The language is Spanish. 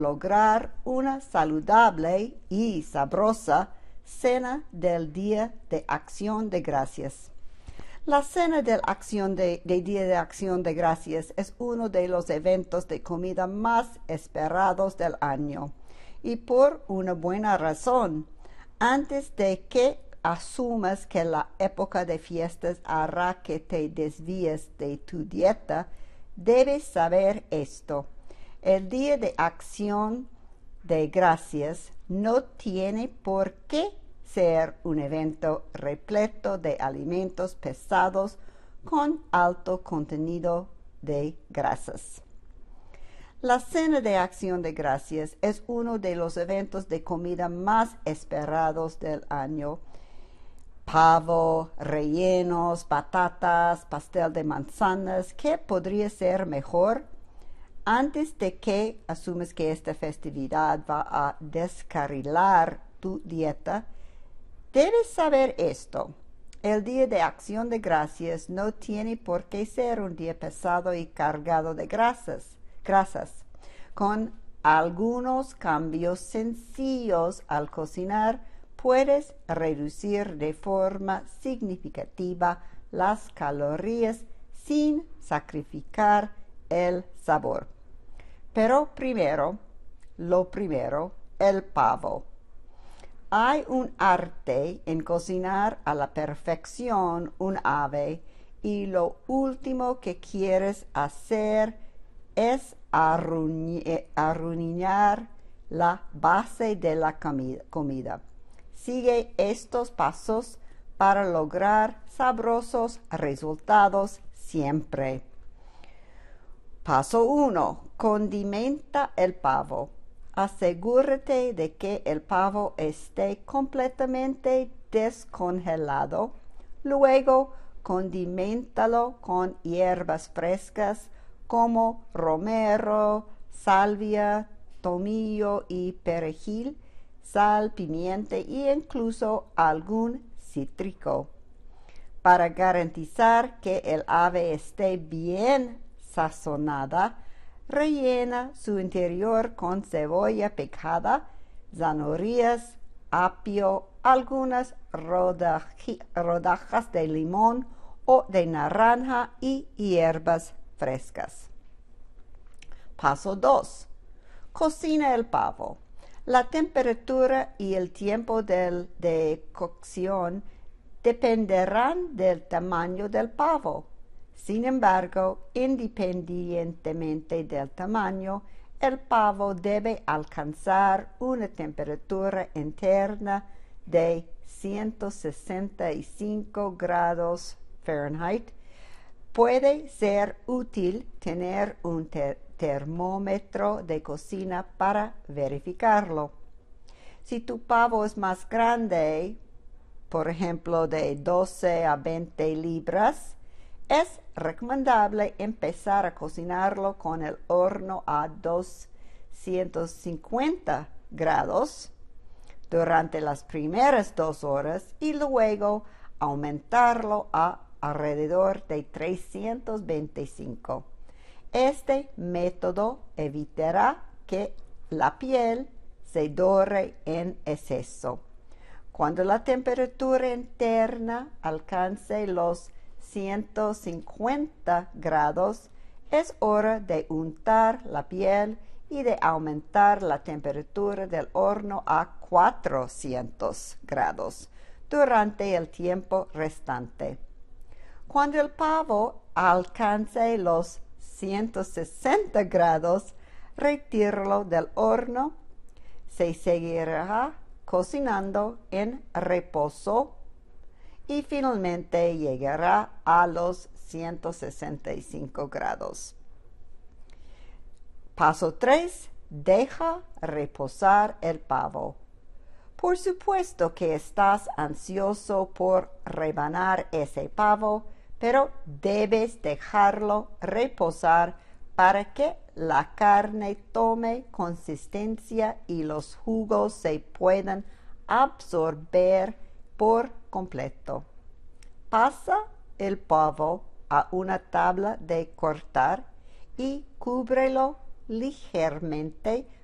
lograr una saludable y sabrosa cena del Día de Acción de Gracias. La cena de Día de Acción de Gracias es uno de los eventos de comida más esperados del año, y por una buena razón. Antes de que asumas que la época de fiestas hará que te desvíes de tu dieta, debes saber esto. El Día de Acción de Gracias no tiene por qué ser un evento repleto de alimentos pesados con alto contenido de grasas. La Cena de Acción de Gracias es uno de los eventos de comida más esperados del año. Pavo, rellenos, patatas, pastel de manzanas, ¿qué podría ser mejor? Antes de que asumes que esta festividad va a descarrilar tu dieta, debes saber esto. El Día de Acción de Gracias no tiene por qué ser un día pesado y cargado de grasas. Con algunos cambios sencillos al cocinar, puedes reducir de forma significativa las calorías sin sacrificar el sabor. Pero lo primero, el pavo. Hay un arte en cocinar a la perfección un ave, y lo último que quieres hacer es arruinar la base de la comida. Sigue estos pasos para lograr sabrosos resultados siempre. Paso 1. Condimenta el pavo. Asegúrate de que el pavo esté completamente descongelado. Luego, condiméntalo con hierbas frescas como romero, salvia, tomillo y perejil, sal, pimienta e incluso algún cítrico. Para garantizar que el ave esté bien sazonada, rellena su interior con cebolla picada, zanahorias, apio, algunas rodajas de limón o de naranja y hierbas frescas. Paso 2. Cocina el pavo. La temperatura y el tiempo de cocción dependerán del tamaño del pavo. Sin embargo, independientemente del tamaño, el pavo debe alcanzar una temperatura interna de 165 grados Fahrenheit. Puede ser útil tener un termómetro de cocina para verificarlo. Si tu pavo es más grande, por ejemplo de 12 a 20 libras, es recomendable empezar a cocinarlo con el horno a 250 grados durante las primeras 2 horas y luego aumentarlo a alrededor de 325. Este método evitará que la piel se dore en exceso. Cuando la temperatura interna alcance los 150 grados, es hora de untar la piel y de aumentar la temperatura del horno a 400 grados durante el tiempo restante. Cuando el pavo alcance los 160 grados, retíralo del horno. Se seguirá cocinando en reposo y finalmente llegará a los 165 grados. Paso 3. Deja reposar el pavo. Por supuesto que estás ansioso por rebanar ese pavo, pero debes dejarlo reposar para que la carne tome consistencia y los jugos se puedan absorber por completo. Pasa el pavo a una tabla de cortar y cúbrelo ligeramente